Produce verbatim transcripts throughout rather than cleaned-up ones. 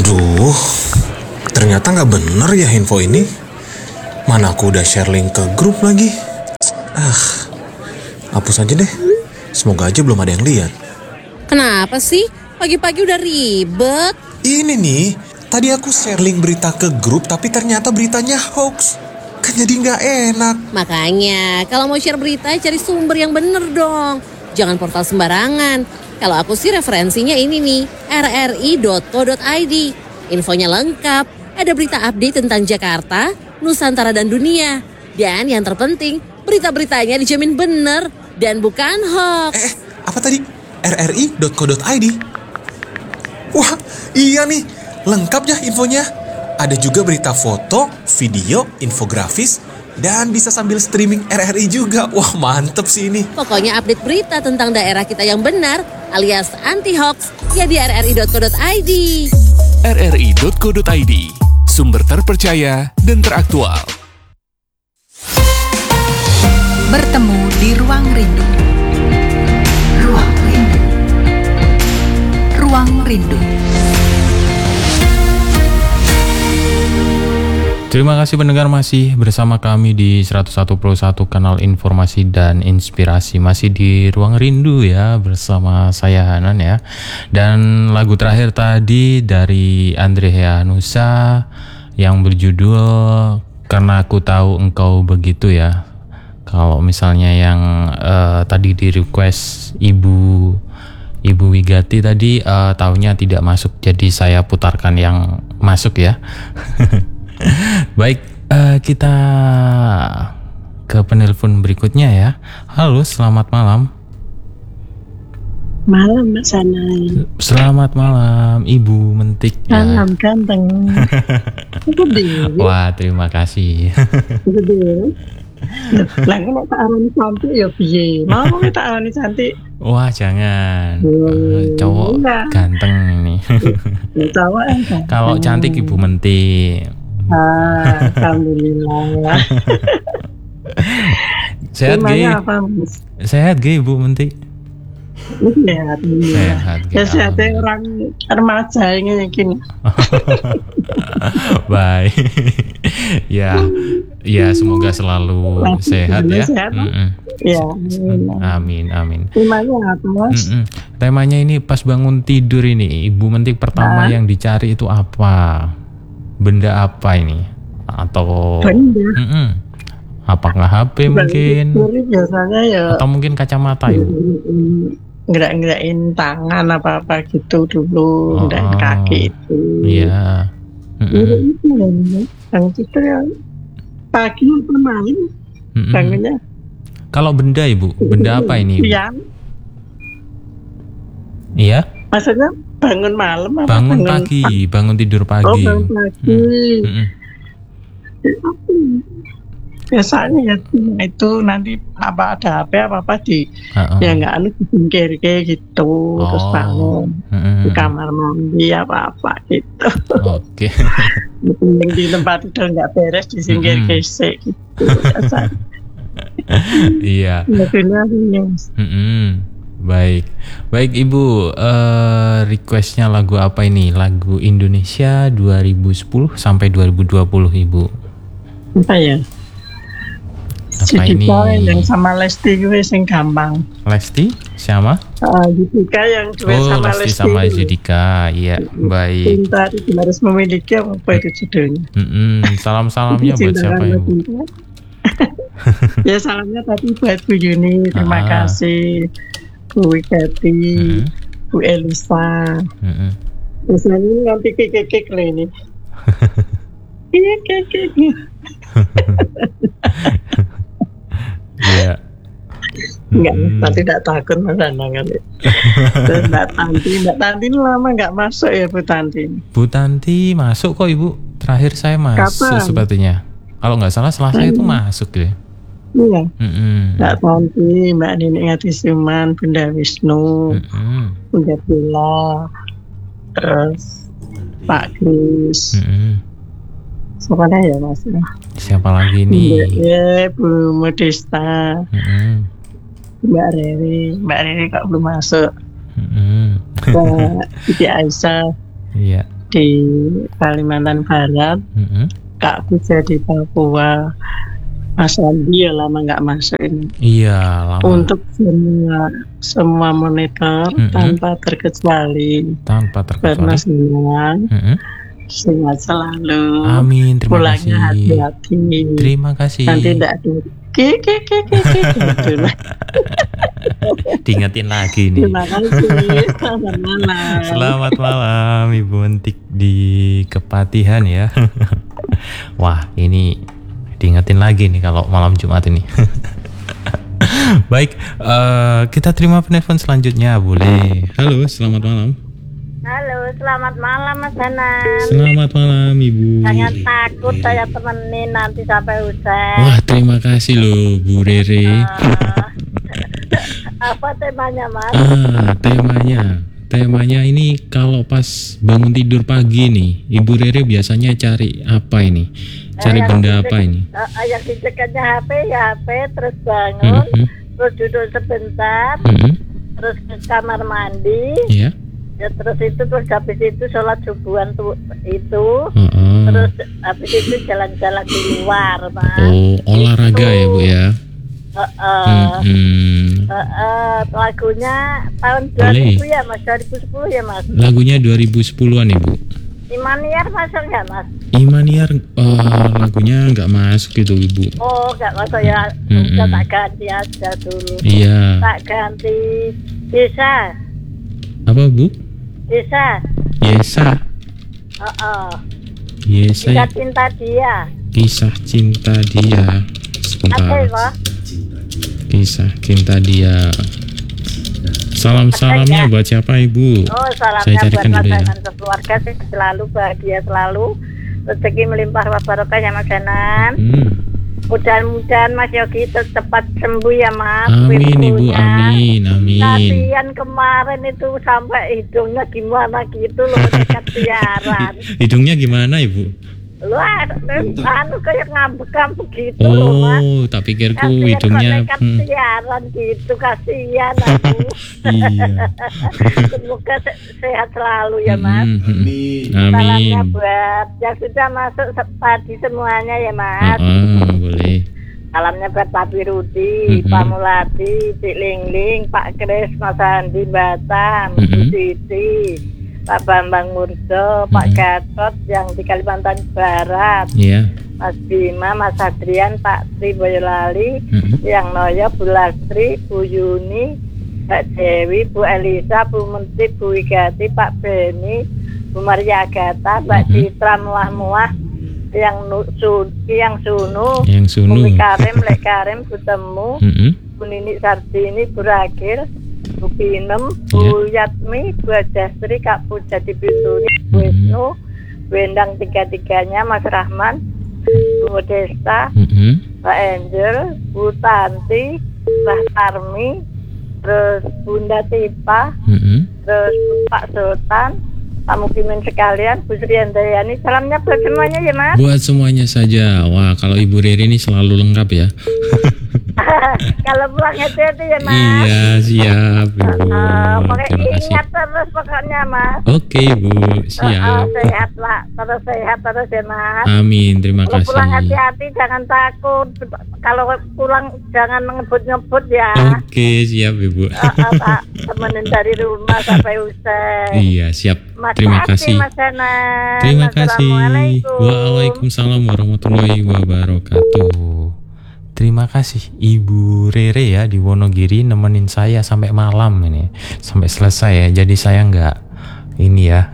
Aduh, ternyata nggak bener ya info ini. Mana aku udah share link ke grup lagi. Ah, hapus aja deh. Semoga aja belum ada yang lihat. Kenapa sih? Pagi-pagi udah ribet. Ini nih, tadi aku share link berita ke grup tapi ternyata beritanya hoax. Kan jadi nggak enak. Makanya, kalau mau share berita cari sumber yang bener dong. Jangan portal sembarangan. Kalau aku sih referensinya ini nih, r r i dot co dot i d. Infonya lengkap, ada berita update tentang Jakarta, Nusantara dan dunia. Dan yang terpenting, berita-beritanya dijamin bener dan bukan hoax. Eh, apa tadi? r r i dot co dot i d. Wah, iya nih, lengkap ya infonya. Ada juga berita foto, video, infografis, dan bisa sambil streaming R R I juga. Wah, mantep sih ini. Pokoknya update berita tentang daerah kita yang benar alias anti-hoax ya di r r i dot co dot i d. r r i dot co dot i d, sumber terpercaya dan teraktual. Bertemu di Ruang Rindu. Ruang Rindu. Ruang Rindu. Terima kasih pendengar masih bersama kami di seratus satu koma satu kanal informasi dan inspirasi. Masih di Ruang Rindu ya bersama saya Hanan ya. Dan lagu terakhir tadi dari Andre Heanussa yang berjudul Karena Aku Tahu Engkau Begitu ya. Kalau misalnya yang uh, tadi di request Ibu Ibu Wigati tadi uh, tahunya tidak masuk, jadi saya putarkan yang masuk ya. Baik, uh, kita ke penelpon berikutnya ya. Halo, selamat malam. Malam Mbak Sanai. Selamat malam Ibu Mentik ya. Malam ganteng. Wah, terima kasih. Lah kalau tak arani cantik ya piye? Mau tak arani cantik. Wah, jangan. Uh, cowok enggak. Ganteng ini. Cowok kan. Kalau cantik Ibu Mentik. Ah, alhamdulillah. Sehat ge? Sehat ge Ibu Mentik? Sehat. Sehat ge. Ya sehatnya orang remaja ini gini. Baik. Ya, ya semoga selalu sehat ya. Sehat. Mm-mm. Ya. Amin, amin. Temanya apa Mas? Mm-mm. Temanya ini pas bangun tidur ini, Ibu Mentik pertama nah. yang dicari itu apa? Benda apa ini? Atau benda? Mm-mm. Apakah H P benda mungkin? Biasanya ya. Atau mungkin kacamata Ibu? Gerak-gerakin tangan apa-apa gitu dulu, dan oh, kaki itu. Iya. Itu yang itu ya pagi atau malam bangunnya. Kalau benda Ibu, benda apa ini Ibu? Iya. Iya? Maksudnya bangun malam apa bangun, bangun pagi, pagi, bangun tidur pagi. Oh, bangun pagi. Hmm. Hmm. Biasanya ya itu nanti apa ada H P apa apa di uh-uh. ya nggak anu disingkir kayak gitu oh. terus bangun uh-uh. di kamar mandi apa apa gitu. Oke. Okay. Di tempat tidur nggak beres disingkir uh-uh. gesek gitu biasanya. Iya. uh-uh. Baik, baik Ibu, uh, requestnya lagu apa ini? Lagu Indonesia dua ribu sepuluh sampai dua ribu dua puluh Ibu. Apa ya? Apa ini? Yang sama Lesti gue sing gampang. Lesti? Siapa? Uh, Judika yang gue oh, sama Lesti. Lesti sama Judika, iya, baik. Cinta itu harus memiliki apa itu judulnya? Mm-mm. Salam-salamnya buat siapa Ibu? Ya salamnya tadi buat Bu Yuni, terima ah. kasih. Bu Wigati, mm-hmm. Bu Elisa, mm-hmm. terus ini nanti kekek lah ini. Kekek. Iya. Enggak, nanti tidak takut Mas Anang kan. Terus Mbak Tanti, Mbak Tanti lama nggak masuk ya Bu Tanti. Bu Tanti masuk kok Ibu. Terakhir saya masuk Kapan? Sepertinya. Kalau nggak salah Selasa hmm. itu masuk ya. Iya, mm-hmm. Mbak Tanti, Mbak Ninik Ngatisuman, Bunda Wisnu, mm-hmm. Bunda Bella, terus Pak Kris, mm-hmm. siapa ya Mas? Siapa lagi nih? Ya, Bu Modesta, mm-hmm. Mbak Rere, Mbak Rere kok belum masuk, mm-hmm. Mbak Siti Aisyah, iya. di Kalimantan Barat, Mm-mm. Kak Puja di Papua, Mas Andi ya lama nggak masuk ini. Iya, lama. Untuk semua semua monitor Mm-mm. tanpa terkecuali, Tanpa karena terkecuali. semua Mm-mm. sehat selalu. Amin, terima Pulangnya kasih. hati-hati. Terima kasih. Nanti tidak ada ke ke ke ke ke gitu lah. Diingetin lagi nih. Terima kasih. Selamat malam. Selamat malam Ibu Entik di Kepatihan ya. Wah, ini diingetin lagi nih kalau malam Jumat ini. Baik, eh, kita terima penelpon selanjutnya, boleh. Halo, selamat malam. Halo, selamat malam Mas Hanan. Selamat malam Ibu. Jangan takut, saya temenin nanti sampai usai. Wah, terima kasih loh Bu Rere. Apa temanya Mas? Ah, temanya. Temanya ini kalau pas bangun tidur pagi nih, Ibu Rere biasanya cari apa ini? Cari Eh, yang benda dicek- apa ini? eh, yang dicekatnya H P ya H P, terus bangun, Mhm. terus duduk sebentar, Mm-mm. terus ke kamar mandi, Ya. ya terus itu terus habis itu sholat subuhan tuh itu, Oh, terus habis itu jalan-jalan di luar Mas. oh, olahraga ya Bu ya. Eh, eh, Mm-mm. eh, eh, lagunya tahun dua Boleh. ribu ya Mas, dua ribu sepuluh ya Mas. Lagunya dua ribu sepuluhan Ibu. Imaniar masuk nggak Mas? Imaniar eh, lagunya nggak masuk gitu Ibu. Oh, nggak masuk ya. Mm-mm. Udah tak ganti aja dulu. Iya. Tak ganti Desa, Apa Bu? Desa. Yesa. Oh, oh. Yesa. Kisah cinta dia. Kisah cinta dia. Apa Sebentar. ya? Kisah cinta dia. Salam-salamnya buat siapa Ibu? Oh, Saya salamnya buat carikan Mas dulu ya. Hanan sekeluarga sih selalu bahagia selalu. Rezeki melimpah barokah ya Mas Hanan. Hmm. Mudah-mudahan Mas Yogi cepat sembuh ya Mas. Amin Ibu, Ibunya. amin, amin. Kasihan kemarin itu sampai hidungnya gimana gitu loh, dekat siaran. Hidungnya gimana Ibu? Lu anu kayak ngambek-ngambek gitu loh Mas. Oh, tak pikirku Kasihan hidungnya. kok dekat hmm. siaran gitu, kasihan aku. Iya. Semoga se- sehat selalu ya Mas. Hmm, hmm. Salamnya Amin. buat yang sudah masuk se- tadi semuanya ya Mas. Oh, boleh. Salamnya buat Pak Wirudi, Mhm. Pak Muladi, Cik Lingling, Pak Kris, Mas Andi Batam, Mhm. Bu Siti, Pak Bambang Murdo, Pak Mhm. Gatot yang di Kalimantan Barat, Iya. Mas Bima, Mas Adrian, Pak Tri Boyolali, Hmm. yang Noyo, Bu Lastri, Bu Yuni, Mbak Dewi, Bu Elisa, Bu Menteri, Bu Wigati, Pak Beni, Bu Maria Agatha, Mbak Mhm. Citra Muah-Muah, yang nu, su, yang Sunu, Yang sunu. Bumi Karim, Lek Karim, Bu Temu, Hmm. Bu Nini Sardini, Bu Ragil, Bu Pinem, Bu Yatmi, Bu Ajastri, Kak Puja di Bintuni, Bu Mhm. Wisnu, Bu Endang tiga-tiganya, Mas Rahman, Bu Desta, Hmm. Mbak Angel, Bu Tanti, Mbak Tarmi, terus Bunda Tipa, Hmm. terus Pak Sultan, Pak Mukimin sekalian, Bu Sri Handayani. Salamnya buat semuanya ya Mas. Buat semuanya saja. Wah, kalau Ibu Rere ini selalu lengkap ya. Kalau pulang hati-hati ya Mas. Iya, siap Ibu. Uh, pokoknya Terima kasih. ingat terus pokoknya Mas. Oke Ibu, Uh, uh, siap. sehat lah, terus sehat terus ya Mas. Amin, terima Kalau pulang kasih. hati-hati, jangan takut. Kalau pulang jangan ngebut-ngebut ya. Oke, siap Ibu. Uh, uh, Pak, temenin dari rumah sampai usai. Iya, siap. Mas Terima kasih. Mas Hanan. Terima kasih. Assalamualaikum. Waalaikumsalam warahmatullahi wabarakatuh. Terima kasih Ibu Rere ya di Wonogiri nemenin saya sampai malam ini, sampai selesai ya. Jadi saya nggak ini ya.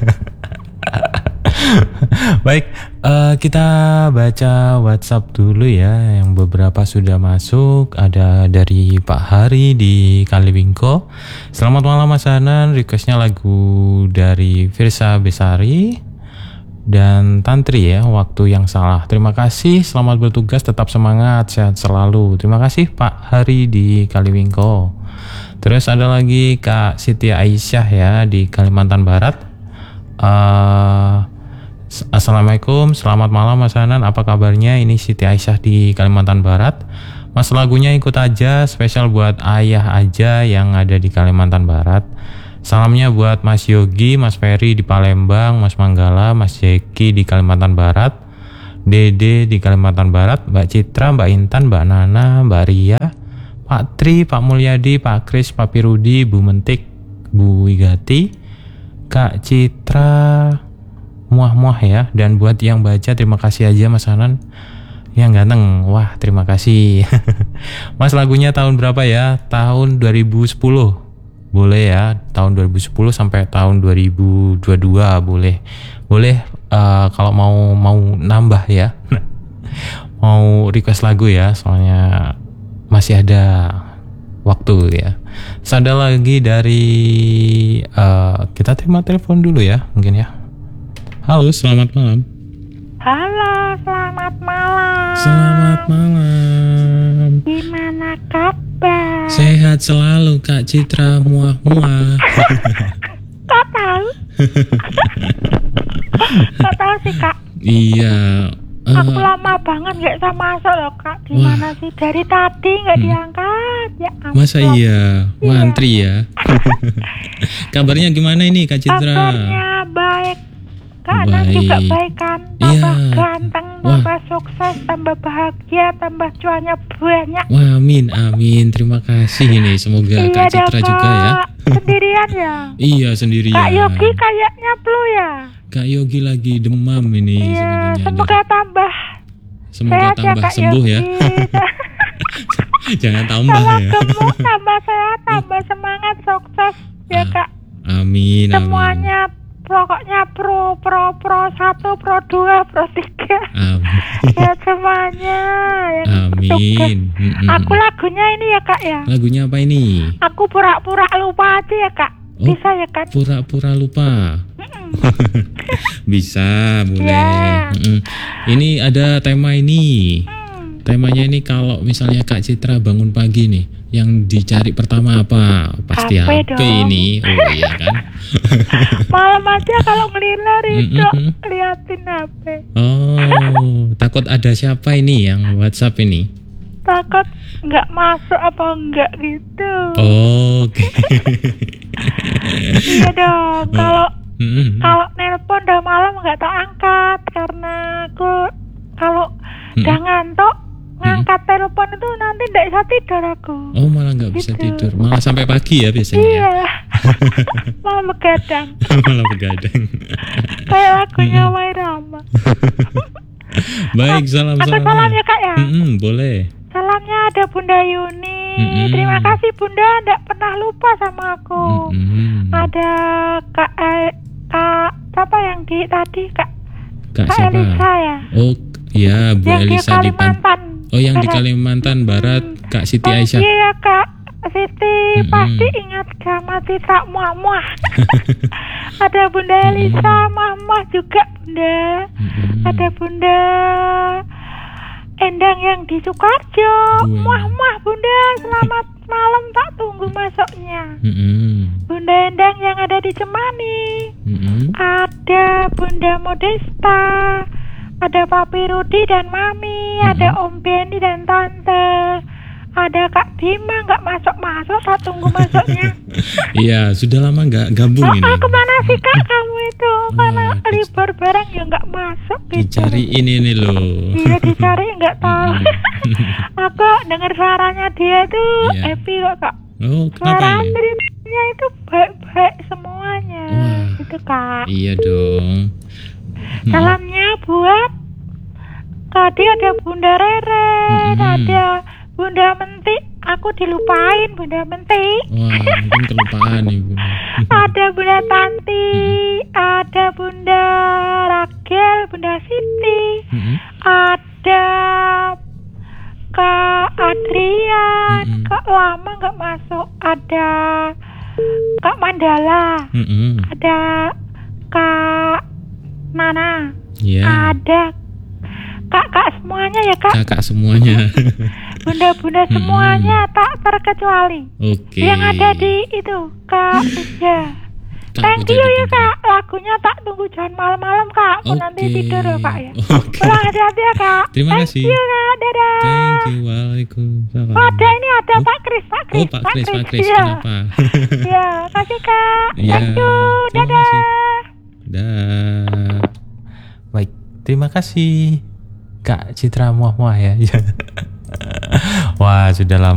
Baik, eh, kita baca WhatsApp dulu ya. Yang beberapa sudah masuk. Ada dari Pak Hari di Kaliwingko. Selamat malam Mas Hanan. Requestnya lagu dari Firsa Besari dan Tantri ya, Waktu Yang Salah. Terima kasih, selamat bertugas, tetap semangat, sehat selalu. Terima kasih Pak Hari di Kaliwingko. Terus ada lagi Kak Siti Aisyah ya di Kalimantan Barat. Uh, Assalamualaikum, selamat malam Mas Hanan, apa kabarnya? Ini Siti Aisyah di Kalimantan Barat. Mas, lagunya ikut aja, spesial buat ayah aja yang ada di Kalimantan Barat. Salamnya buat Mas Yogi, Mas Ferry di Palembang, Mas Manggala, Mas Jeki di Kalimantan Barat, Dede di Kalimantan Barat, Mbak Citra, Mbak Intan, Mbak Nana, Mbak Ria, Pak Tri, Pak Mulyadi, Pak Kris, Pak Pirudi, Bu Mentik, Bu Wigati, Kak Citra, muah-muah ya. Dan buat yang baca terima kasih aja Mas Hanan yang ganteng. Wah, terima kasih. Mas, lagunya tahun berapa ya? Tahun dua ribu sepuluh. Boleh ya, tahun dua ribu sepuluh sampai tahun dua ribu dua puluh dua boleh. Boleh uh, kalau mau mau nambah ya. Mau request lagu ya, soalnya masih ada waktu ya. Terus ada lagi dari uh, kita terima telepon dulu ya, mungkin ya. Halo, selamat malam. Halo, selamat malam. Selamat malam. Gimana kabar? Sehat selalu Kak Citra, muah-muah. Kok tahu? Kok tahu sih Kak? Iya. Uh, Aku lama banget nggak bisa masuk loh Kak. Gimana sih? Dari tadi nggak hmm. diangkat. Ya ampun. Masa iya? Wah, Iya. antri ya. Kabarnya gimana ini Kak Citra? Kabarnya baik. Kak Anan Baik. juga baik kan? Tambah Iya. ganteng, Wah. tambah sukses, tambah bahagia, tambah cuannya banyak. Wah, amin, amin. Terima kasih nih. Semoga Iya Kak Citra dah, juga ya. Kak. Sendirian ya? Iya, sendirian. Kak Yogi kayaknya flu ya? Kak Yogi lagi demam ini. Iya, sebenarnya. semoga tambah Semoga sehat ya tambah Kak sembuh ya. Yogi. Jangan tambah Tambah ya. gemuk, tambah sehat, tambah semangat, sukses ya Ah, Kak. Amin, amin. Semuanya pokoknya pro, pro, pro satu, pro dua, pro tiga. Amin. Ya semuanya yang sukses. Amin. Mm-mm. Aku lagunya ini ya Kak ya. Lagunya apa ini? Aku pura-pura lupa aja ya Kak. Oh, Bisa ya kan? Pura-pura lupa. Bisa, boleh. Ya. Mm-mm. Ini ada tema ini. Hmm. Temanya ini kalau misalnya Kak Citra bangun pagi nih, yang dicari pertama apa? Pasti H P H P dong. ini. Oh iya kan. Malam aja kalau ngelinlar itu Mm-mm. liatin H P. Oh, takut ada siapa ini yang WhatsApp ini? Takut nggak masuk apa enggak gitu. Oh, oke. Iya dong. Kalau Mm-mm. kalau nelpon udah malam nggak tak angkat karena aku kalau Mm-mm. udah ngantuk ngangkat telepon itu nanti nggak bisa tidur aku. Oh, malah nggak bisa Gitu. tidur. Malah sampai pagi ya biasanya. ya? Iya. Mau begadang. Malah begadang. Kayak lagunya Wairama. Baik, salam Aku salam. salam ya Kak ya. Mm-mm, boleh. Salamnya ada Bunda Yuni. Mm-mm. Terima kasih Bunda, nggak pernah lupa sama aku. Mm-mm. Ada Kak eh, Kak siapa yang di tadi Kak? Kak Kak siapa? Elisa ya. Oh, ya Bu Yang di Elisa di Pan. Kalimantan. Oh, yang di Barat. Kalimantan Barat, Kak Siti Oh, Aisyah. iya Kak Siti, Mm-mm. pasti ingat sama Citra muah-muah. Ada Bunda Elisa, muah-muah juga Bunda. Mm-mm. Ada Bunda Endang yang di Sukarjo. Bu Endang. Muah-muah Bunda, selamat malam, tak tunggu masuknya. Mm-mm. Bunda Endang yang ada di Cemani. Mm-mm. Ada Bunda Modesta. Ada Papi Rudi dan Mami. Ada Om Benny dan Tante. Ada Kak Bima nggak masuk-masuk, tak tunggu masuknya. Iya, sudah lama nggak gabung Oh, ini. oh, kemana sih Kak kamu itu? Karena Wah, dic- libur bareng ya nggak masuk gitu. Dicariin ini loh. Iya dicari nggak tahu. Aku dengar suaranya dia tuh Iya. happy kok Kak. Oh, kenapa Suara ini? Andrinya itu baik-baik semuanya. Wah. Gitu Kak. Iya dong. Hmm. Salamnya buat tadi ada Bunda Rere, Mm-mm. ada Bunda Mentik. Aku dilupain Bunda Mentik. Wah, mungkin kelupaan nih Bu. Ada Bunda Tanti, ada Bunda Rachel, Bunda Siti, Mm-mm. ada Kak Adrian. Mm-mm. Kak lama nggak masuk. Ada Kak Mandala, Mm-mm. ada Kak Nana, Iya. ada Kak-kak semuanya ya Kak. Kakak semuanya. Bunda-bunda Mm-mm. semuanya tak terkecuali. Oke. Yang ada di itu Kak Uja. Kak Thank Uja you di ya Bintang. Kak. Lagunya tak tunggu jangan malam-malam Kak. Aku Oke. nanti tidur ya Kak ya. Oke. Pulang hati-hati ya Kak. Terima Thank kasih. you Kak, dadah. Thank you. Waalaikumsalam. Oh, ada ini ada Pak Kris, Pak Kris. Oh, Pak Kris, Pak Kris. Iya. Kenapa? Ya, kasih Kak. Iya, Thank you, terima dadah. kasih. Dah. Baik, terima kasih Kak Citra Muah-Muah ya. Wah, sudah lama